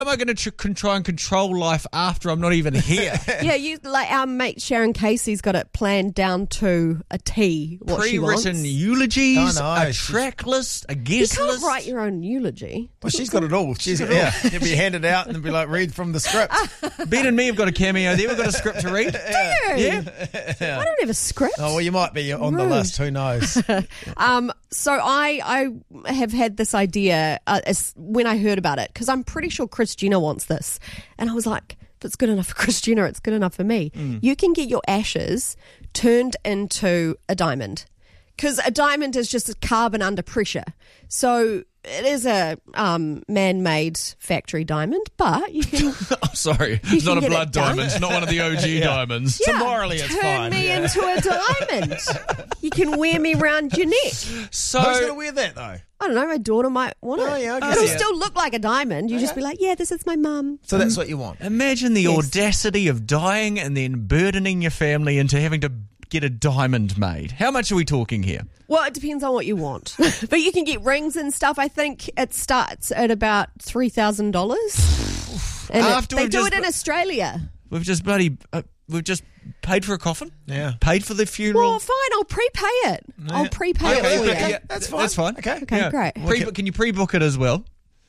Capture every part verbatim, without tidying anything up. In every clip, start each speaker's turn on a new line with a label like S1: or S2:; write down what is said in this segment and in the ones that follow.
S1: am I going to tr- try and control life after I'm not even here?
S2: Yeah, you like our mate Sharon Casey's got it planned down to a T. What she wants.
S1: Pre-written eulogies,
S3: Oh, no,
S1: a
S3: she's-
S1: track list, a
S2: You
S1: guest
S2: can't
S1: list.
S2: write your own eulogy.
S3: Well, she's got it all. She's got yeah. It'll be handed out and be like, read from the script.
S1: Ben and me have got a cameo there. We've got a script to read.
S2: Yeah. I don't have a script.
S3: Oh, well, you might be on the
S2: Rude.
S3: list. Who knows?
S2: Um, so I I have had this idea uh, as, when I heard about it, because I'm pretty sure Kris Jenner wants this. And I was like, if it's good enough for Kris Jenner, it's good enough for me.
S3: Mm.
S2: You can get your ashes turned into a diamond, because a diamond is just carbon under pressure. So it is a um, man-made factory diamond, but you can...
S1: I'm sorry.
S2: You
S1: It's not
S2: can
S1: a
S2: get
S1: blood
S2: it done.
S1: diamond. It's not one of the O G diamonds.
S3: So morally, it's
S2: turn
S3: fine.
S2: me
S3: Yeah.
S2: into a diamond. You can wear me around your neck.
S1: So
S3: Who's going to wear that, though?
S2: I don't know, my daughter might want it.
S3: Oh, yeah, I guess
S2: It'll
S3: so.
S2: still look like a diamond. You just be like, yeah, this is my mum.
S3: So that's what you want.
S1: imagine the
S2: Yes.
S1: audacity of dying and then burdening your family into having to get a diamond made. How much are we talking here?
S2: Well, it depends on what you want. But you can get rings and stuff. I think it starts at about three thousand dollars. And
S1: After
S2: it, they
S1: we've
S2: do
S1: just
S2: it in
S1: bu-
S2: Australia.
S1: We've just bloody, uh, we've just paid for a coffin.
S3: Yeah.
S1: Paid for the funeral.
S2: Well, fine, I'll prepay it. I'll prepay
S3: Okay,
S2: it for
S3: okay,
S2: you.
S3: yeah. That's fine.
S1: That's fine.
S3: Okay.
S2: Okay, great.
S1: Pre- can you pre-book it as well?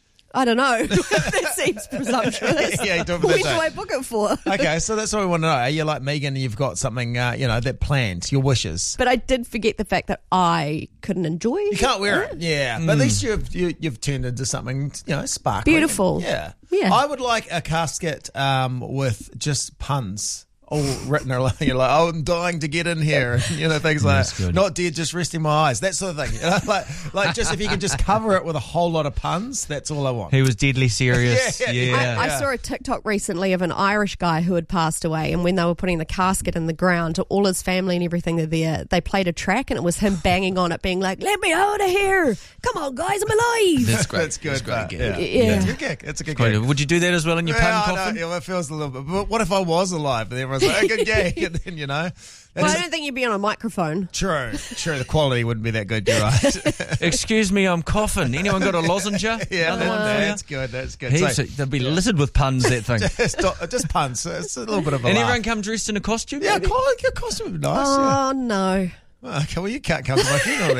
S2: I don't know. That seems presumptuous.
S3: Yeah, you do it for
S2: When
S3: that
S2: do
S3: day.
S2: I book it for?
S3: Okay, so that's what we want to know. Are you like Megan and you've got something, uh, you know, that planned, your wishes?
S2: But I did forget the fact that I couldn't enjoy it.
S3: You can't wear it. Yeah, but at least you've you, you've turned into something, you know, sparkling.
S2: Beautiful.
S3: Yeah,
S2: Yeah.
S3: I would like a casket um, with just puns all written around. You're like, oh, I'm dying to get in here. You know, things like
S1: That's
S3: that.
S1: good.
S3: Not dead, just resting my eyes. That sort of thing. You know, like, like just if you can just cover it with a whole lot of puns, that's all I want.
S1: He was deadly serious.
S3: Yeah,
S1: yeah.
S3: yeah.
S2: I, I saw a TikTok recently of an Irish guy who had passed away, and when they were putting the casket in the ground, all his family and everything are there, they played a track, and it was him banging on it, being like, let me out of here. Come on, guys, I'm alive.
S1: That's great.
S3: That's good.
S1: That's great.
S3: but,
S1: gig.
S3: yeah.
S2: Yeah.
S3: It's a good gig. It's a good
S1: Great.
S3: gig.
S1: Would you do that as well in your
S3: Yeah,
S1: pun
S3: I know,
S1: coffin?
S3: yeah, it feels a little bit. But what if I was alive and everyone's like, a good gig, and then you know,
S2: Well,
S3: that's
S2: I don't think you'd be on a microphone.
S3: true. True, the quality wouldn't be that good. You're right.
S1: Excuse me, I'm coughing. Anyone got a lozenge?
S3: yeah,
S1: Another
S3: that,
S1: one for you?
S3: that's good. That's good.
S1: Heaps
S3: So,
S1: of- they'll be littered with puns, that thing.
S3: just, just puns. It's a little bit of a
S1: And
S3: laugh.
S1: everyone come dressed in a costume?
S3: Yeah,
S1: maybe?
S3: call your costume would be nice. Yeah.
S2: Oh, no.
S3: Well, okay, well, you can't come to my funeral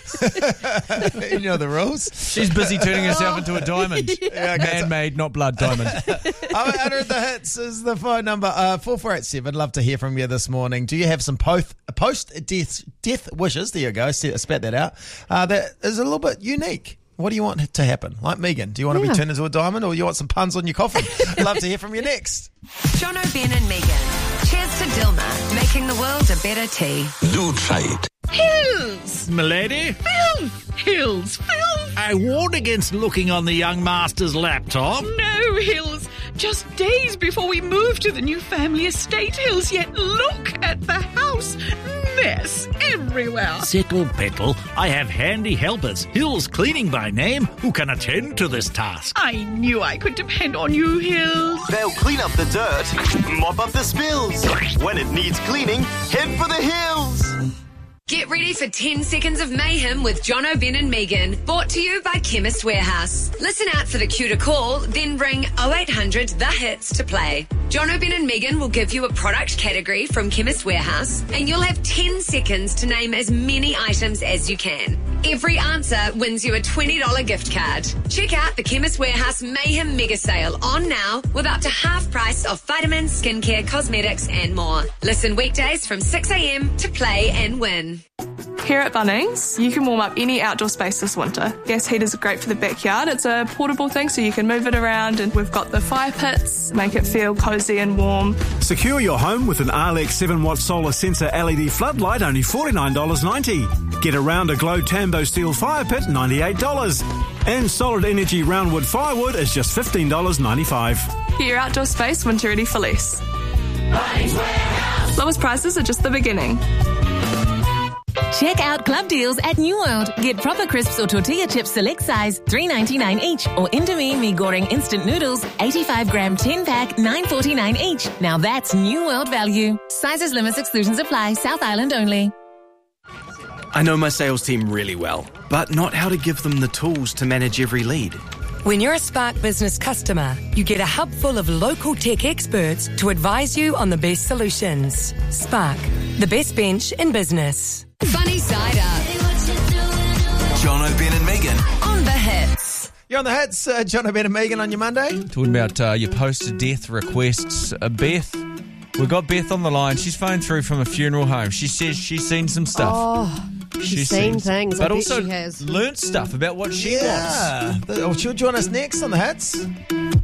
S3: then. You know the rules.
S1: She's busy turning herself into a diamond.
S3: Yeah, okay, so-
S1: Man-made, not blood diamond.
S3: oh, Under the Hits is the phone number. Uh, four four eight seven. Love to hear from you this morning. Do you have some post, post-death death wishes? There you go. Spat that out. Uh, that is a little bit unique. What do you want to happen? Like Megan, do you want to
S2: Yeah.
S3: be turned into a diamond or you want some puns on your coffin? I'd love to hear from you next.
S4: Jono, Ben and Megan. Cheers to Dilma, making the world a better tea.
S5: Do try it.
S6: Hills!
S5: Milady?
S6: Filth! Hills! Filth!
S5: I warned against looking on the young master's laptop.
S6: No, Hills. Just days before we move to the new family estate, Hills, yet look at the house. Mess everywhere.
S5: Settle, Petal. I have handy helpers, Hills Cleaning by name, who can attend to this task.
S6: I knew I could depend on you, Hills.
S7: They'll clean up the dirt, mop up the spills. When it needs cleaning, head for the hills.
S4: Get ready for ten seconds of mayhem with Jono, Ben and Megan. Brought to you by Chemist Warehouse. Listen out for the cue to call, then ring oh eight hundred the hits to play. Jono, Ben and Megan will give you a product category from Chemist Warehouse, and you'll have ten seconds to name as many items as you can. Every answer wins you a twenty dollars gift card. Check out the Chemist Warehouse Mayhem Mega Sale on now with up to half price of vitamins, skincare, cosmetics and more. Listen weekdays from six a.m. to play and win.
S8: Here at Bunnings, you can warm up any outdoor space this winter. Gas heaters are great for the backyard. It's a portable thing so you can move it around, and we've got the fire pits, make it feel cosy and warm.
S9: Secure your home with an Arlex seven watt solar sensor L E D floodlight, only forty-nine dollars ninety. Get a Rounder Glow Tambo steel fire pit, ninety-eight dollars. And Solid Energy roundwood firewood is just fifteen dollars ninety-five.
S8: Get your outdoor space winter ready for less. Lowest prices are just the beginning.
S10: Check out club deals at New World. Get proper crisps or tortilla chips select size, three ninety-nine each, or Indomie mee goreng instant noodles, eighty-five gram ten pack, nine forty-nine each. Now that's New World value. Sizes, limits, exclusions apply. South Island only.
S11: I know my sales team really well, but not how to give them the tools to manage every lead. When you're a Spark Business customer, you get a hub full of local tech experts to advise you on the best solutions. Spark, the best bench in business.
S4: Funny Side Up.
S12: John O'Ben and Megan.
S4: On the hits.
S3: You're on the hits, uh, John O'Ben and Megan on your Monday.
S1: Talking about uh, your post-death requests. Uh, Beth, we've got Beth on the line. She's phoned through from a funeral home. She says she's seen some stuff.
S2: Oh, she's seen things.
S1: But
S2: I bet
S1: also
S2: she has.
S1: learnt stuff about what she wants.
S3: Yeah. Oh, she'll join us next on the hits.